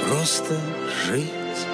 просто жить.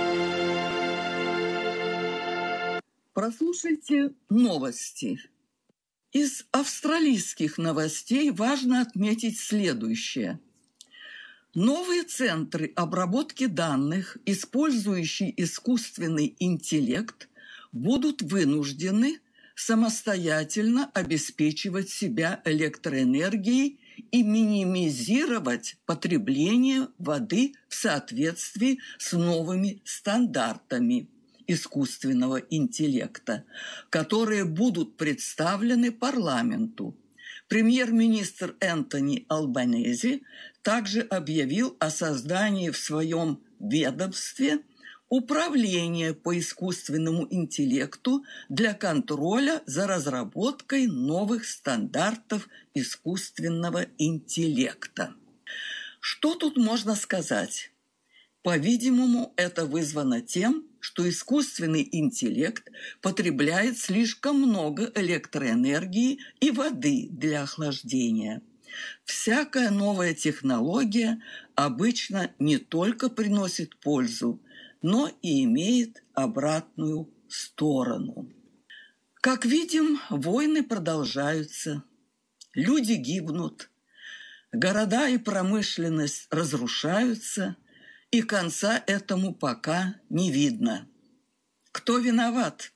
Прослушайте новости. Из австралийских новостей важно отметить следующее. Новые центры обработки данных, использующие искусственный интеллект, будут вынуждены самостоятельно обеспечивать себя электроэнергией и минимизировать потребление воды в соответствии с новыми стандартами искусственного интеллекта, которые будут представлены парламенту. Премьер-министр Энтони Албанези также объявил о создании в своем ведомстве управления по искусственному интеллекту для контроля за разработкой новых стандартов искусственного интеллекта. Что тут можно сказать? По-видимому, это вызвано тем, что искусственный интеллект потребляет слишком много электроэнергии и воды для охлаждения. Всякая новая технология обычно не только приносит пользу, но и имеет обратную сторону. Как видим, войны продолжаются, люди гибнут, города и промышленность разрушаются, и конца этому пока не видно. Кто виноват?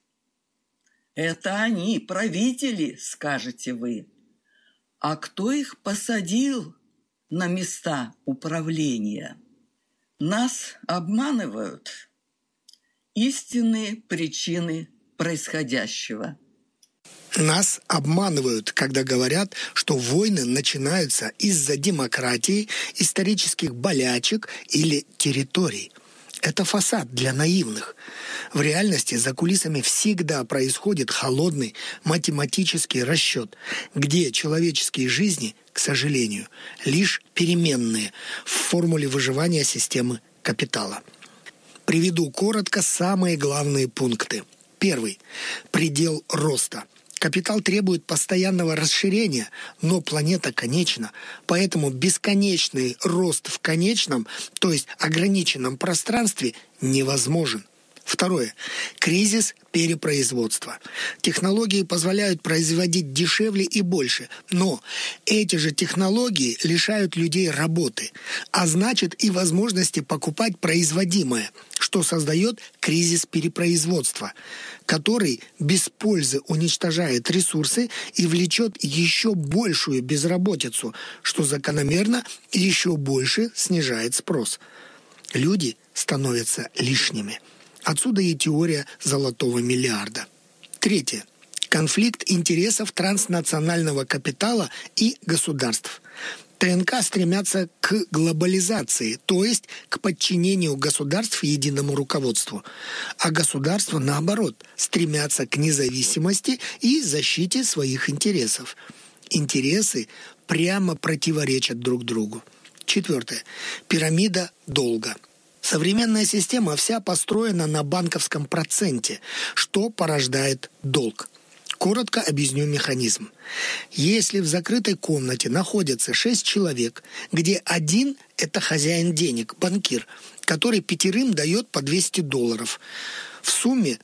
Это они, правители, скажете вы. А кто их посадил на места управления? Нас обманывают. Истинные причины происходящего. Нас обманывают, когда говорят, что войны начинаются из-за демократии, исторических болячек или территорий. Это фасад для наивных. В реальности за кулисами всегда происходит холодный математический расчет, где человеческие жизни, к сожалению, лишь переменные в формуле выживания системы капитала. Приведу коротко самые главные пункты. Первый. Предел роста. Капитал требует постоянного расширения, но планета конечна, поэтому бесконечный рост в конечном, то есть ограниченном пространстве, невозможен. Второе. Кризис перепроизводства. Технологии позволяют производить дешевле и больше, но эти же технологии лишают людей работы, а значит и возможности покупать производимое, что создает кризис перепроизводства, который без пользы уничтожает ресурсы и влечет еще большую безработицу, что закономерно еще больше снижает спрос. Люди становятся лишними. Отсюда и теория золотого миллиарда. Третье. Конфликт интересов транснационального капитала и государств. ТНК стремятся к глобализации, то есть к подчинению государств единому руководству. А государства, наоборот, стремятся к независимости и защите своих интересов. Интересы прямо противоречат друг другу. Четвертое. Пирамида долга. Современная система вся построена на банковском проценте, что порождает долг. Коротко объясню механизм. Если в закрытой комнате находятся 6 человек, где один – это хозяин денег, банкир, который 5 дает по $200, в сумме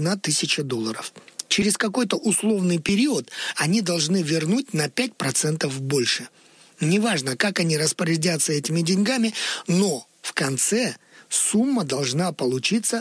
$1000. Через какой-то условный период они должны вернуть на 5% больше. Неважно, как они распорядятся этими деньгами, но в конце сумма должна получиться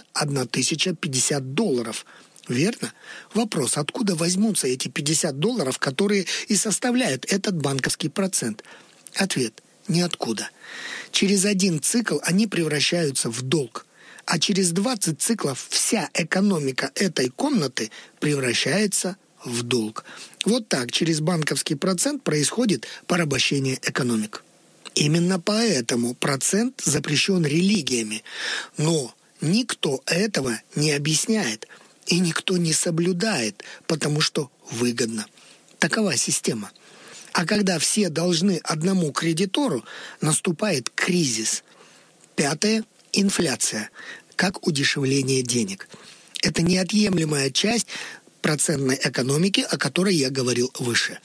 $1050. Верно? Вопрос, откуда возьмутся эти $50, которые и составляют этот банковский процент? Ответ – ниоткуда. Через один цикл они превращаются в долг, а через 20 циклов вся экономика этой комнаты превращается в долг. Вот так через банковский процент происходит порабощение экономик. Именно поэтому процент запрещен религиями. Но никто этого не объясняет и никто не соблюдает, потому что выгодно. Такова система. А когда все должны одному кредитору, наступает кризис. Пятое – инфляция, как удешевление денег. Это неотъемлемая часть процентной экономики, о которой я говорил выше.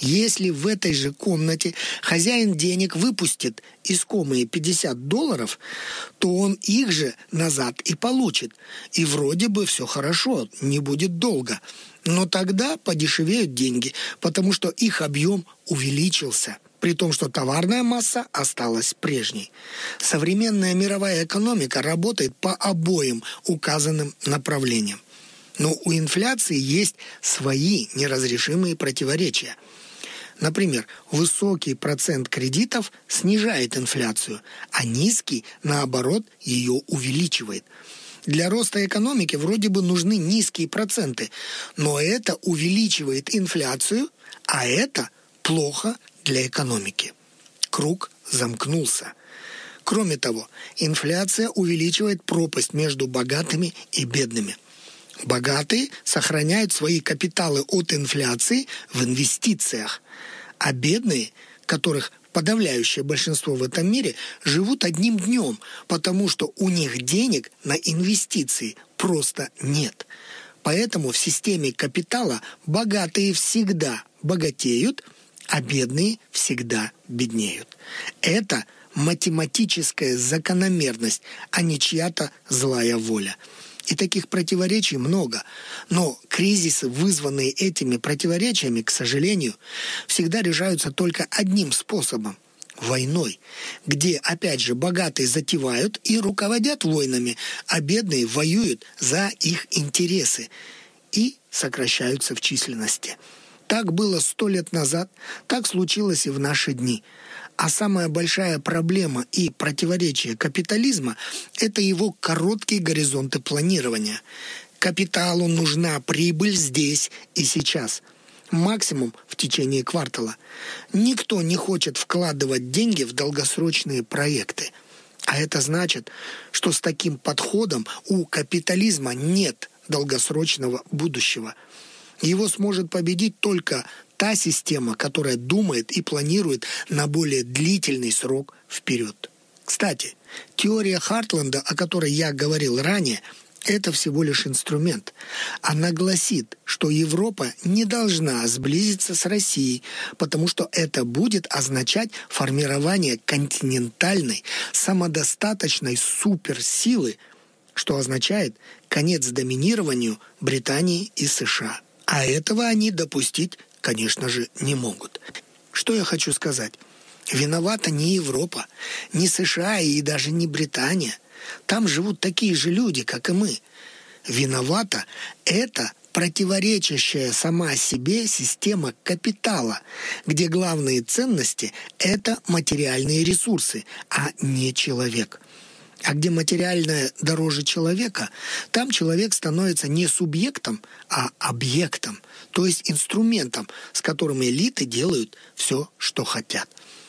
Если в этой же комнате хозяин денег выпустит искомые $50, то он их же назад и получит. И вроде бы все хорошо, не будет долго. Но тогда подешевеют деньги, потому что их объем увеличился, при том, что товарная масса осталась прежней. Современная мировая экономика работает по обоим указанным направлениям. Но у инфляции есть свои неразрешимые противоречия. Например, высокий процент кредитов снижает инфляцию, а низкий, наоборот, ее увеличивает. Для роста экономики вроде бы нужны низкие проценты, но это увеличивает инфляцию, а это плохо для экономики. Круг замкнулся. Кроме того, инфляция увеличивает пропасть между богатыми и бедными. Богатые сохраняют свои капиталы от инфляции в инвестициях, а бедные, которых подавляющее большинство в этом мире, живут одним днем, потому что у них денег на инвестиции просто нет. Поэтому в системе капитала богатые всегда богатеют, а бедные всегда беднеют. Это математическая закономерность, а не чья-то злая воля. И таких противоречий много. Но кризисы, вызванные этими противоречиями, к сожалению, всегда решаются только одним способом – войной, где, опять же, богатые затевают и руководят войнами, а бедные воюют за их интересы и сокращаются в численности. Так было 100 лет назад, так случилось и в наши дни. А самая большая проблема и противоречие капитализма – это его короткие горизонты планирования. Капиталу нужна прибыль здесь и сейчас. Максимум в течение квартала. Никто не хочет вкладывать деньги в долгосрочные проекты. А это значит, что с таким подходом у капитализма нет долгосрочного будущего. Его сможет победить только та система, которая думает и планирует на более длительный срок вперед. Кстати, теория Хартленда, о которой я говорил ранее, это всего лишь инструмент. Она гласит, что Европа не должна сблизиться с Россией, потому что это будет означать формирование континентальной, самодостаточной суперсилы, что означает конец доминированию Британии и США. А этого они допустить, конечно же, не могут. Что я хочу сказать? Виновата не Европа, не США и даже не Британия. Там живут такие же люди, как и мы. Виновата это противоречащая сама себе система капитала, где главные ценности – это материальные ресурсы, а не человек. А где материальное дороже человека, там человек становится не субъектом, а объектом, то есть инструментом, с которым элиты делают все, что хотят.